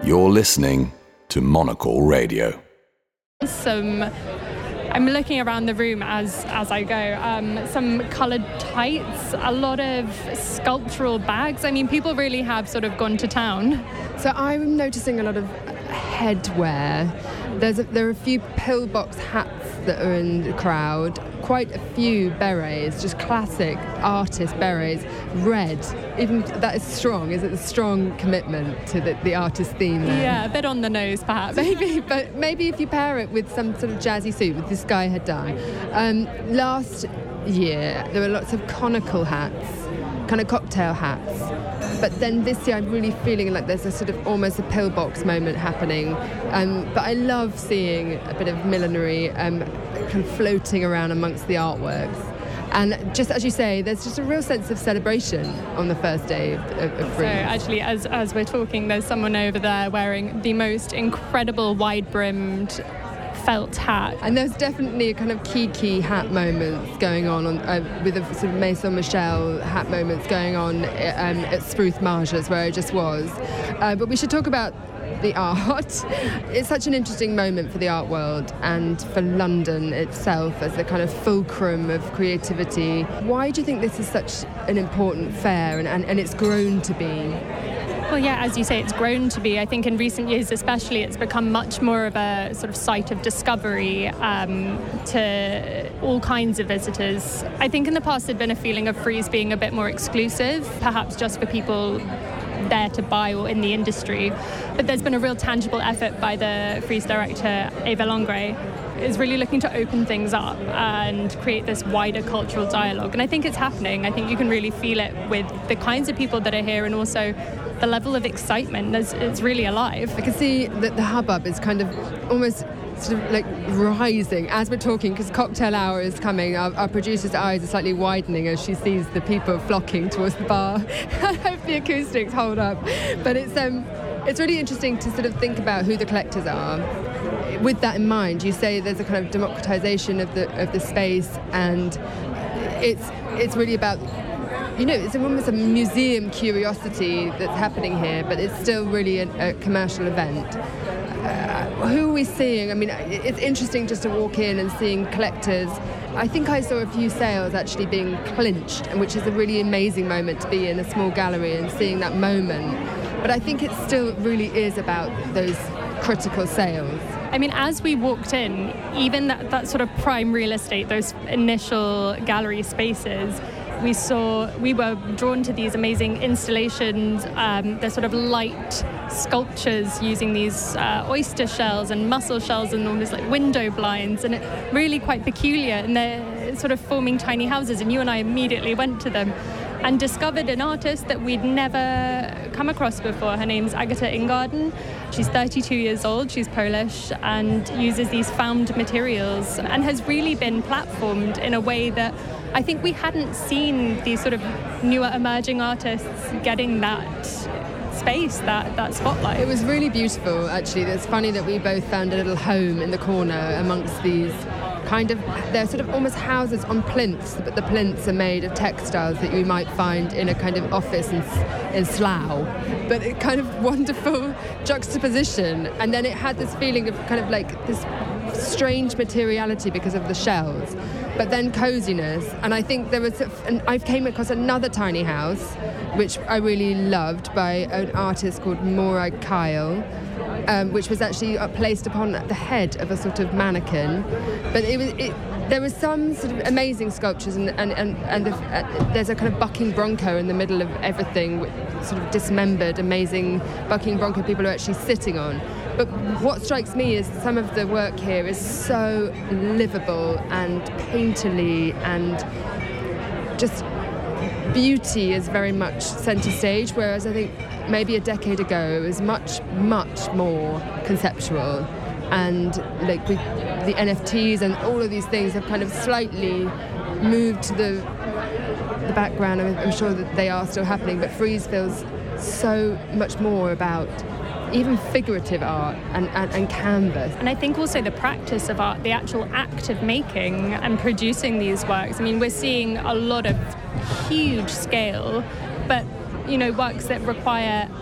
You're listening to Monocle Radio. I'm looking around the room as I go. Some coloured tights, a lot of sculptural bags. I mean, people really have sort of gone to town. So I'm noticing a lot of headwear. There are a few pillbox hats that are in the crowd, quite a few berets, just classic artist berets, red. Even that is strong, is it a strong commitment to the artist theme there? Yeah, a bit on the nose perhaps. But maybe if you pair it with some sort of jazzy suit, with this guy had done. Last year, there were lots of conical hats, kind of cocktail hats. But then this year I'm really feeling like there's a sort of almost a pillbox moment happening. But I love seeing a bit of millinery kind of floating around amongst the artworks. And just as you say, there's just a real sense of celebration on the first day of Frieze. So actually, as we're talking, there's someone over there wearing the most incredible wide-brimmed felt hat. And there's definitely a kind of key hat moments going on with a sort of Maison Michel hat moments going on at Spruce Marshes, where I just was. But we should talk about the art. It's such an interesting moment for the art world and for London itself as the kind of fulcrum of creativity. Why do you think this is such an important fair and it's grown to be? Well, yeah, as you say, it's grown to be. I think in recent years especially, it's become much more of a sort of site of discovery to all kinds of visitors. I think in the past there'd been a feeling of Frieze being a bit more exclusive, perhaps just for people there to buy or in the industry. But there's been a real tangible effort by the Frieze director, Eva Longré, is really looking to open things up and create this wider cultural dialogue. And I think it's happening. I think you can really feel it with the kinds of people that are here and also the level of excitement. It's really alive. I can see that the hubbub is kind of almost sort of like rising as we're talking, because cocktail hour is coming. Our producer's eyes are slightly widening as she sees the people flocking towards the bar. I hope the acoustics hold up. But it's really interesting to sort of think about who the collectors are. With that in mind, you say there's a kind of democratization of the space, and it's really about, you know, it's almost a museum curiosity that's happening here, but it's still really a commercial event. Who are we seeing? I mean, it's interesting just to walk in and seeing collectors. I think I saw a few sales actually being clinched, and which is a really amazing moment to be in a small gallery and seeing that moment. But I think it still really is about those critical sales. I mean, as we walked in, even that sort of prime real estate, those initial gallery spaces, we were drawn to these amazing installations, they're sort of light sculptures using these oyster shells and mussel shells and almost like window blinds, and it really quite peculiar, and they're sort of forming tiny houses, and you and I immediately went to them and discovered an artist that we'd never come across before. Her name's Agata Ingarden. She's 32 years old, she's Polish, and uses these found materials and has really been platformed in a way that I think we hadn't seen these sort of newer emerging artists getting that space, that spotlight. It was really beautiful, actually. It's funny that we both found a little home in the corner amongst these kind of, they're sort of almost houses on plinths, but the plinths are made of textiles that you might find in a kind of office in Slough. But it kind of wonderful juxtaposition. And then it had this feeling of kind of like this strange materiality because of the shells, but then coziness. And I think there was, I came across another tiny house, which I really loved, by an artist called Maura Kyle, which was actually placed upon the head of a sort of mannequin. But there was some sort of amazing sculptures, and there's a kind of bucking bronco in the middle of everything, sort of dismembered, amazing bucking bronco people are actually sitting on. But what strikes me is some of the work here is so livable and painterly, and just beauty is very much centre stage, whereas I think maybe a decade ago it was much, much more conceptual. And like the NFTs and all of these things have kind of slightly moved to the background. I'm sure that they are still happening, but Frieze feels so much more about even figurative art and canvas. And I think also the practice of art, the actual act of making and producing these works. I mean, we're seeing a lot of huge scale, but, you know, works that require